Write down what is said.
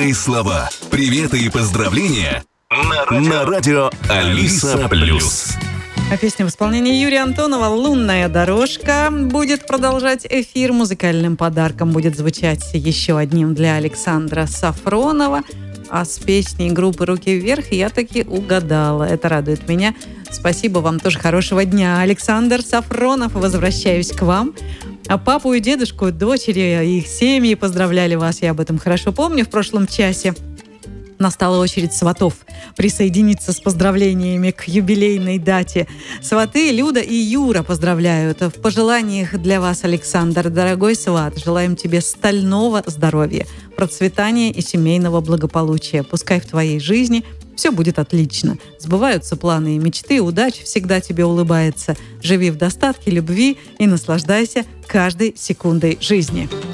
Добрые слова, приветы и поздравления на радио Алиса Плюс. А песня в исполнении Юрия Антонова «Лунная дорожка» будет продолжать эфир. Музыкальным подарком будет звучать еще одним для Александра Сафронова. А с песней группы «Руки вверх» я таки угадала. Это радует меня. Спасибо вам, тоже хорошего дня. Александр Сафронов, возвращаюсь к вам. А папу и дедушку, дочери и их семьи поздравляли вас. Я об этом хорошо помню в прошлом часе. Настала очередь сватов присоединиться с поздравлениями к юбилейной дате. Сваты Люда и Юра поздравляют. В пожеланиях для вас, Александр, дорогой сват, желаем тебе стального здоровья, процветания и семейного благополучия. Пускай в твоей жизни все будет отлично. Сбываются планы и мечты, удача всегда тебе улыбается. Живи в достатке, любви и наслаждайся каждой секундой жизни.